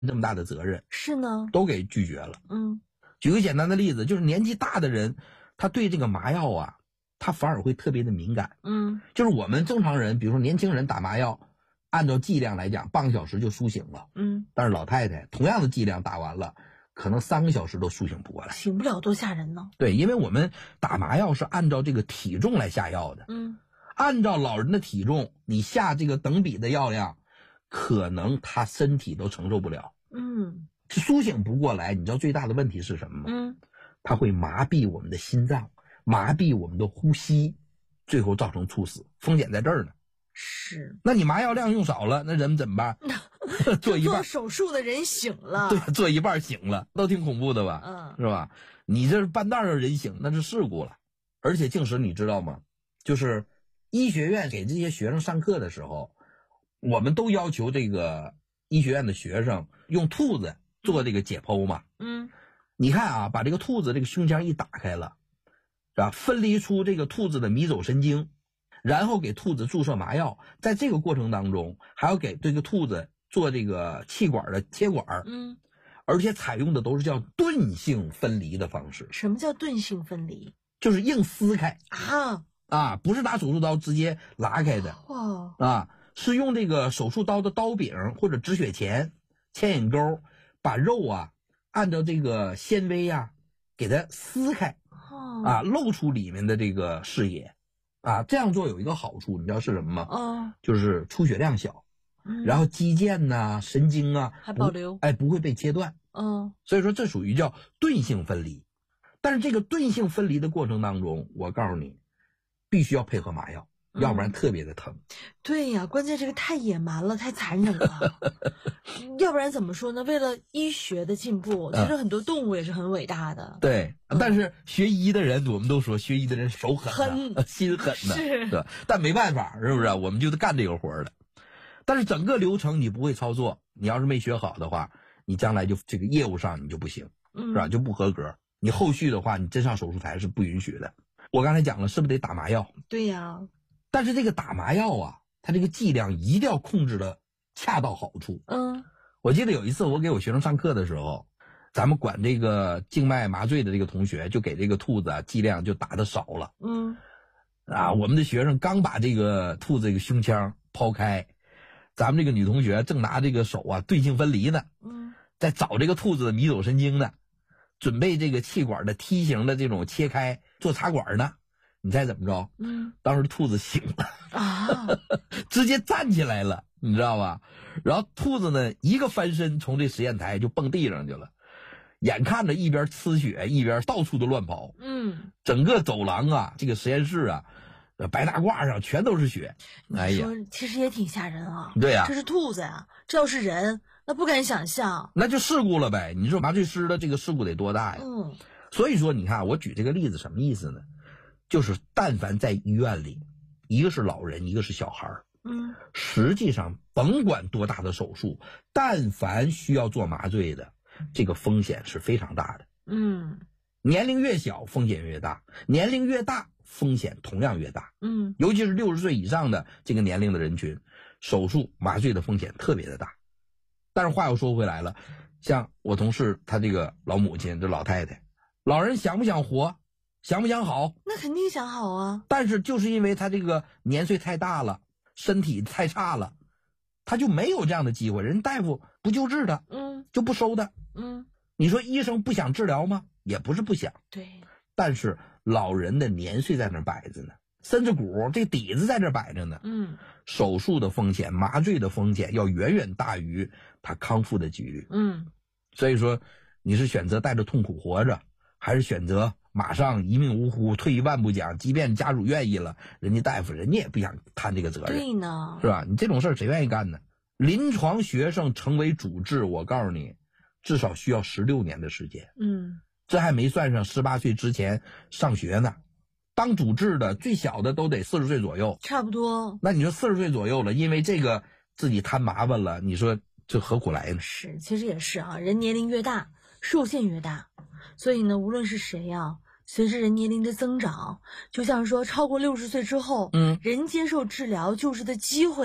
这么大的责任， 是呢， 都给拒绝了。 嗯， 举个简单的例子，就是年纪大的人，他对这个麻药啊，他反而会特别的敏感。就是我们正常人，比如说年轻人打麻药，按照剂量来讲，半个小时就苏醒了。但是老太太同样的剂量打完了，可能3个小时都苏醒不过来。 醒不了多吓人呢。 对，因为我们打麻药是按照这个体重来下药的。按照老人的体重，你下这个等比的药量，可能他身体都承受不了。苏醒不过来，你知道最大的问题是什么吗？它会麻痹我们的心脏，麻痹我们的呼吸，最后造成猝死，风险在这儿呢。 是。 那你麻药量用少了，那人怎么办？做一半做手术的人醒了。 对，做一半醒了，都挺恐怖的吧？是吧？你这半道的人醒，那是事故了。而且净石你知道吗？就是医学院给这些学生上课的时候，我们都要求这个医学院的学生用兔子做这个解剖嘛。你看啊，把这个兔子这个胸腔一打开了，是吧？分离出这个兔子的迷走神经，然后给兔子注射麻药，在这个过程当中还要给这个兔子做这个气管的切管。而且采用的都是叫钝性分离的方式。 什么叫钝性分离？ 就是硬撕开不是拿手术刀直接拉开的。是用这个手术刀的刀柄或者止血钳、牵引钩，把肉按照这个纤维给它撕开，露出里面的这个视野。这样做有一个好处，你知道是什么吗？就是出血量小，然后肌腱神经还保留， 不会被切断。所以说这属于叫钝性分离。但是这个钝性分离的过程当中，我告诉你，必须要配合麻药，要不然特别的疼。 对呀，关键这个太野蛮了，太残忍了。要不然怎么说呢？为了医学的进步，其实很多动物也是很伟大的。 对，但是学医的人，我们都说学医的人手狠心狠的， 是吧？但没办法，是不是？我们就是干这个活的。但是整个流程你不会操作，你要是没学好的话，你将来就这个业务上你就不行，是吧？就不合格。你后续的话，你真上手术台是不允许的。我刚才讲了，是不是得打麻药？ 对呀。 但是这个打麻药它这个剂量一定要控制的恰到好处。我记得有一次我给我学生上课的时候，咱们管这个静脉麻醉的这个同学就给这个兔子剂量就打的少了。我们的学生刚把这个兔子这个胸腔抛开，咱们这个女同学正拿这个手钝性分离呢，在找这个兔子的迷走神经呢，准备这个气管的梯形的这种切开做插管呢。你猜怎么着？当时兔子醒了直接站起来了，你知道吧？然后兔子呢一个翻身从这实验台就蹦地上去了，眼看着一边呲血一边到处都乱跑。整个走廊这个实验室白大褂上全都是血。哎呀， 其实也挺吓人啊。 对呀， 这是兔子呀，这要是人那不敢想象。 那就事故了呗。你说麻醉师的这个事故得多大呀？所以说你看我举这个例子什么意思呢？就是但凡在医院里，一个是老人一个是小孩，实际上甭管多大的手术，但凡需要做麻醉的，这个风险是非常大的。年龄越小风险越大，年龄越大风险同样越大。尤其是60岁以上的这个年龄的人群，手术麻醉的风险特别的大。但是话又说回来了，像我同事他这个老母亲这老太太，老人想不想活，想不想好？ 那肯定想好啊。 但是就是因为他这个年岁太大了，身体太差了，他就没有这样的机会。人大夫不救治他，就不收他。你说医生不想治疗吗？也不是不想。 对。 但是老人的年岁在那摆着呢，身子骨这底子在这摆着呢。手术的风险、麻醉的风险要远远大于他康复的几率。所以说你是选择带着痛苦活着，还是选择马上一命呜呼？退一万步讲，即便家属愿意了，人家大夫人家也不想摊这个责任。 对呢， 是吧？你这种事儿谁愿意干呢？临床学生成为主治，我告诉你至少需要16年的时间。这还没算上18岁之前上学呢。当主治的最小的都得40岁左右， 差不多。 那你说40岁左右了，因为这个自己摊麻烦了，你说这何苦来呢？ 是，其实也是人年龄越大受限越大，所以呢无论是谁随着人年龄的增长，就像说超过60岁之后，人接受治疗救治的机会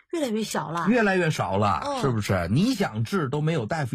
越来越小了， 越来越少了，是不是？你想治都没有大夫